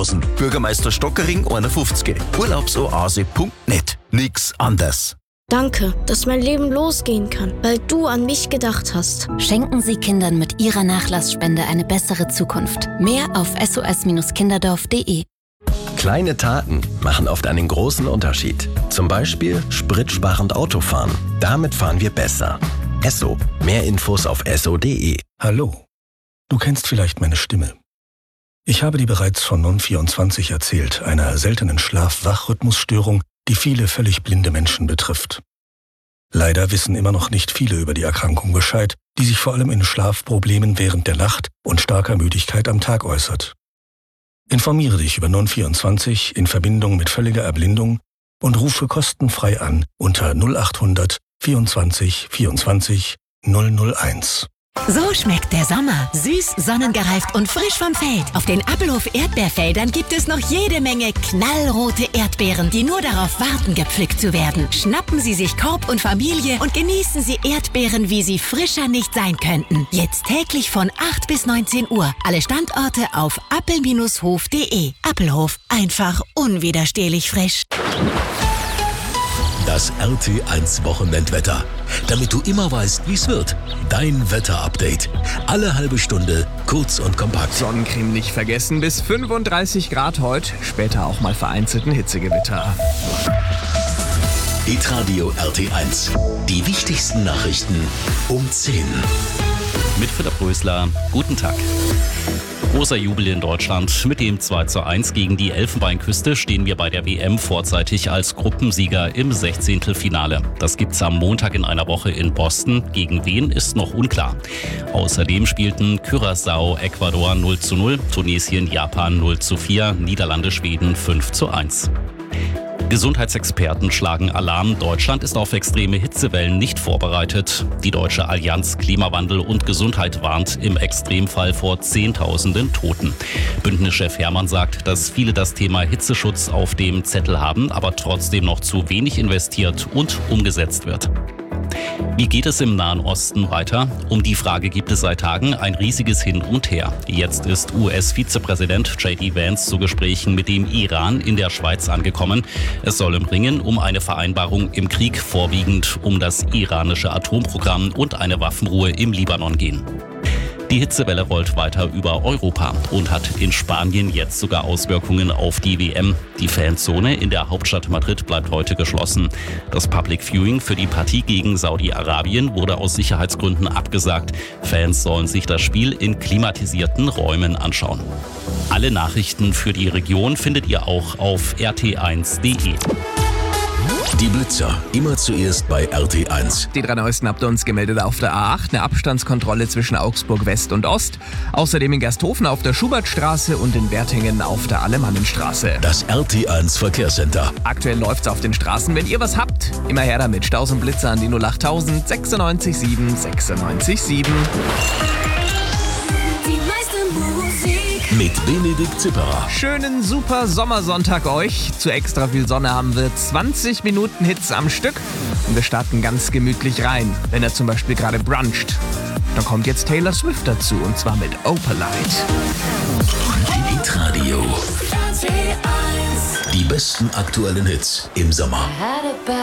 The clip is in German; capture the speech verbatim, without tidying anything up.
Oberhausen. Bürgermeister Stockering einundfünfzig. Urlaubsoase punkt net. Nix anders. Danke, dass mein Leben losgehen kann, weil du an mich gedacht hast. Schenken Sie Kindern mit Ihrer Nachlassspende eine bessere Zukunft. Mehr auf s o s kinderdorf punkt de. Kleine Taten machen oft einen großen Unterschied. Zum Beispiel spritsparend Autofahren. Damit fahren wir besser. Esso. Mehr Infos auf esso punkt de. Hallo. Du kennst vielleicht meine Stimme. Ich habe dir bereits von non vierundzwanzig erzählt, einer seltenen Schlaf-Wach-Rhythmusstörung, die viele völlig blinde Menschen betrifft. Leider wissen immer noch nicht viele über die Erkrankung Bescheid, die sich vor allem in Schlafproblemen während der Nacht und starker Müdigkeit am Tag äußert. Informiere dich über non vierundzwanzig in Verbindung mit völliger Erblindung und rufe kostenfrei an unter null achthundert vierundzwanzig vierundzwanzig null null eins. So schmeckt der Sommer. Süß, sonnengereift und frisch vom Feld. Auf den Appelhof Erdbeerfeldern gibt es noch jede Menge knallrote Erdbeeren, die nur darauf warten, gepflückt zu werden. Schnappen Sie sich Korb und Familie und genießen Sie Erdbeeren, wie sie frischer nicht sein könnten. Jetzt täglich von acht bis neunzehn Uhr. Alle Standorte auf appel Bindestrich hof punkt de. Appelhof, einfach unwiderstehlich frisch. Das R T eins Wochenendwetter. Damit du immer weißt, wie es wird. Dein Wetterupdate. Alle halbe Stunde, kurz und kompakt. Sonnencreme nicht vergessen, bis fünfunddreißig Grad heute. Später auch mal vereinzelten Hitzegewitter. Hitradio R T eins. Die wichtigsten Nachrichten um zehn. Mit Philipp Rösler. Guten Tag. Großer Jubel in Deutschland. Mit dem zwei zu eins gegen die Elfenbeinküste stehen wir bei der W M vorzeitig als Gruppensieger im Sechzehntelfinale. Das gibt's am Montag in einer Woche in Boston. Gegen wen ist noch unklar. Außerdem spielten Curaçao, Ecuador null zu null, Tunesien, Japan null zu vier, Niederlande, Schweden fünf zu eins. Gesundheitsexperten schlagen Alarm. Deutschland ist auf extreme Hitzewellen nicht vorbereitet. Die Deutsche Allianz Klimawandel und Gesundheit warnt im Extremfall vor Zehntausenden Toten. Bündnischef Hermann sagt, dass viele das Thema Hitzeschutz auf dem Zettel haben, aber trotzdem noch zu wenig investiert und umgesetzt wird. Wie geht es im Nahen Osten weiter? Um die Frage gibt es seit Tagen ein riesiges Hin und Her. Jetzt ist U S-Vizepräsident J D Vance zu Gesprächen mit dem Iran in der Schweiz angekommen. Es soll im Ringen um eine Vereinbarung im Krieg, vorwiegend um das iranische Atomprogramm und eine Waffenruhe im Libanon gehen. Die Hitzewelle rollt weiter über Europa und hat in Spanien jetzt sogar Auswirkungen auf die W M. Die Fanzone in der Hauptstadt Madrid bleibt heute geschlossen. Das Public Viewing für die Partie gegen Saudi-Arabien wurde aus Sicherheitsgründen abgesagt. Fans sollen sich das Spiel in klimatisierten Räumen anschauen. Alle Nachrichten für die Region findet ihr auch auf r t eins punkt de. Die Blitzer, immer zuerst bei R T eins. Die drei neuesten habt ihr uns gemeldet auf der A acht. Eine Abstandskontrolle zwischen Augsburg West und Ost. Außerdem in Gersthofen auf der Schubertstraße und in Wertingen auf der Alemannenstraße. Das R T eins Verkehrscenter. Aktuell läuft's auf den Straßen. Wenn ihr was habt, immer her damit. Staus und Blitzer an die null achttausend sechsundneunzig sieben sechsundneunzig sieben. Mit Benedikt Zipperer. Schönen super Sommersonntag euch. Zu extra viel Sonne haben wir zwanzig Minuten Hitze am Stück. Und wir starten ganz gemütlich rein, wenn er zum Beispiel gerade bruncht. Da kommt jetzt Taylor Swift dazu, und zwar mit Opalite. Hitradio. Die besten aktuellen Hits im Sommer.